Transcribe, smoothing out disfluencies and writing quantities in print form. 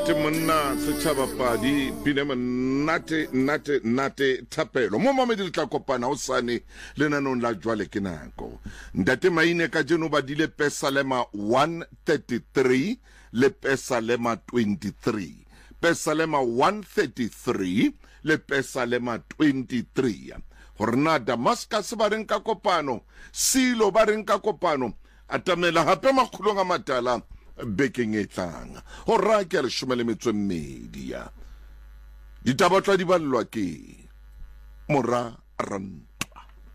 Monna setšhaba padi pine nate thapelo mo mamedi le tla kopana o sane le nanong la jwale ke nako ntate maine ka jeno ba dile Pesalema 133 le Pesalema 23 Pesalema 133 le Pesalema 23 gore na Damascus ba reng ka kopano Silo ba reng ka kopano atamela hape makgulong a matala bekeng e tlang go raya ke a leshome le metso e mmedi ya ditaba tla di ballwa ke Mora Ranta.